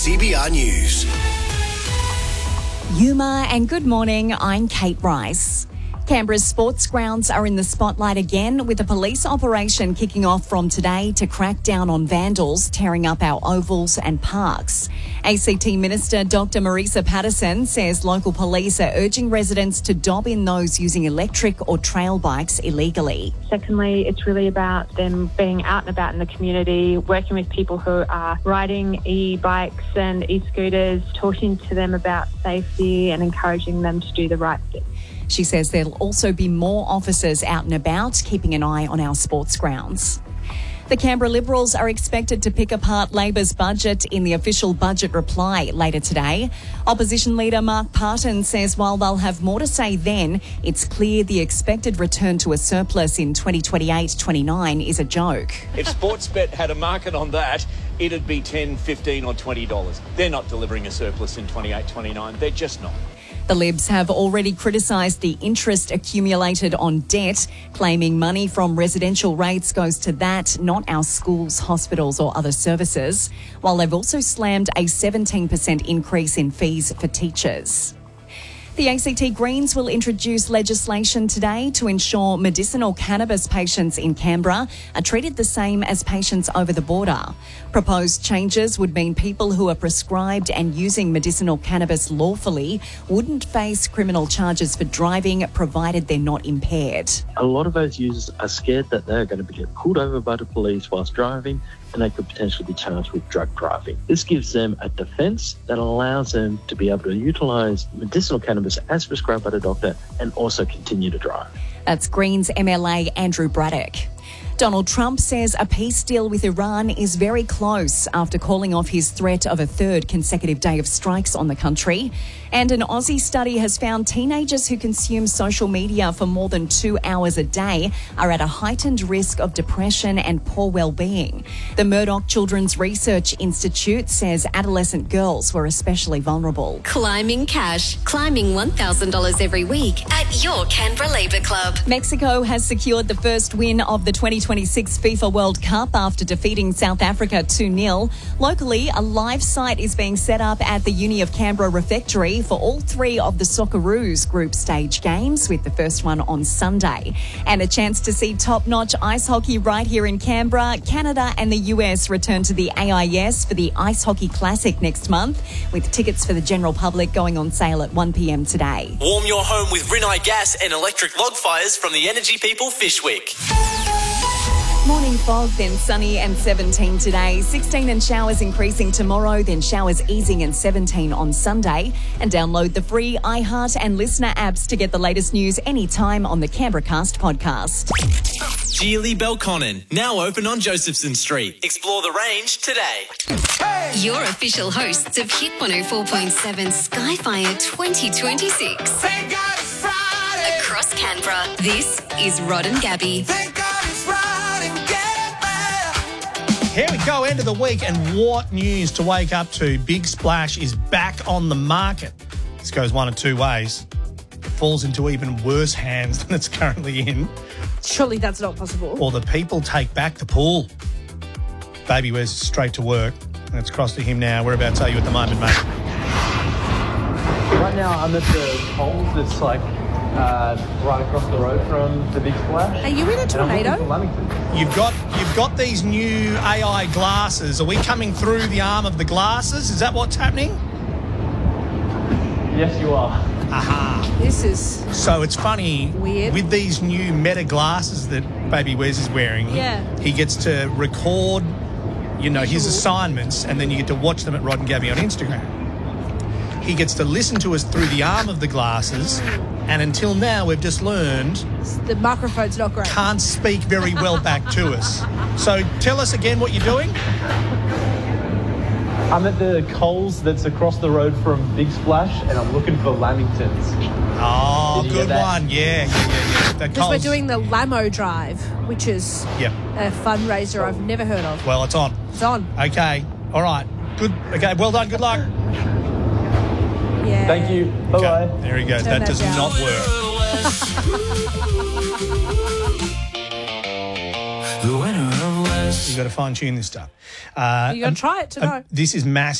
CBR News. Yuma and good morning, I'm Kate Rice. Canberra's sports grounds are in the spotlight again, with a police operation kicking off from today to crack down on vandals tearing up our ovals and parks. ACT Minister Dr Marisa Patterson says local police are urging residents to dob in those using electric or trail bikes illegally. Secondly, it's really about them being out and about in the community, working with people who are riding e-bikes and e-scooters, talking to them about safety and encouraging them to do the right thing. She says there'll also be more officers out and about, keeping an eye on our sports grounds. The Canberra Liberals are expected to pick apart Labor's budget in the official budget reply later today. Opposition leader Mark Parton says while they'll have more to say then, it's clear the expected return to a surplus in 2028-29 is a joke. If Sportsbet had a market on that, it'd be $10, $15 or $20. They're not delivering a surplus in 28-29. They're just not. The Libs have already criticised the interest accumulated on debt, claiming money from residential rates goes to that, not our schools, hospitals or other services, while they've also slammed a 17% increase in fees for teachers. The ACT Greens will introduce legislation today to ensure medicinal cannabis patients in Canberra are treated the same as patients over the border. Proposed changes would mean people who are prescribed and using medicinal cannabis lawfully wouldn't face criminal charges for driving, provided they're not impaired. A lot of those users are scared that they're going to get pulled over by the police whilst driving, and they could potentially be charged with drug driving. This gives them a defence that allows them to be able to utilise medicinal cannabis as prescribed by the doctor and also continue to drive. That's Greens MLA Andrew Braddock. Donald Trump says a peace deal with Iran is very close after calling off his threat of a third consecutive day of strikes on the country. And an Aussie study has found teenagers who consume social media for more than 2 hours a day are at a heightened risk of depression and poor well-being. The Murdoch Children's Research Institute says adolescent girls were especially vulnerable. Climbing cash. Climbing $1,000 every week at your Canberra Labour Club. Mexico has secured the first win of the 2026 FIFA World Cup after defeating South Africa 2-0. Locally, a live site is being set up at the Uni of Canberra Refectory for all three of the Socceroos group stage games, with the first one on Sunday. And a chance to see top-notch ice hockey right here in Canberra. Canada and the US return to the AIS for the Ice Hockey Classic next month, with tickets for the general public going on sale at 1 p.m. today. Warm your home with Rinnai gas and electric log fires from the Energy People Fishwick. Morning fog, then sunny and 17 today. 16 and showers increasing tomorrow, then showers easing and 17 on Sunday. And download the free iHeart and Listener apps to get the latest news anytime on the Canberra Cast podcast. Geely Belconnen, now open on Josephson Street. Explore the range today. Your official hosts of Hit 104.7 Skyfire 2026. Thank God it's Friday. Across Canberra, this is Rod and Gabby. Thank God it's Friday. Here we go, end of the week, and what news to wake up to. Big Splash is back on the market. This goes one of two ways. It falls into even worse hands than it's currently in. Surely that's not possible. Or the people take back the pool. Baby Wes is straight to work, and it's across to him now. Whereabouts are you at the moment, mate? Right now I'm at the pole that's right across the road from the Big Splash. Are you in a tornado? You've got these new AI glasses. Are we coming through the arm of the glasses? Is that what's happening? Yes, you are. Aha. This is So it's funny. Weird. With these new Meta glasses that Baby Wes is wearing, he gets to record, his assignments, and then you get to watch them at Rod and Gabby on Instagram. He gets to listen to us through the arm of the glasses, and until now we've just learned the microphone's not great. Can't speak very well back to us. So tell us again what you're doing. I'm at the Coles that's across the road from Big Splash, and I'm looking for Lamingtons. Oh, good one. Yeah. Because we're doing the Lamo Drive, which is a fundraiser I've never heard of. Well, it's on. It's on. Okay. All right. Good. Okay. Well done. Good luck. Yeah. Thank you. Bye-bye. Okay. There he goes. Turn that does that down. not work. You've got to fine tune this stuff. You got to try it to know. This is massive.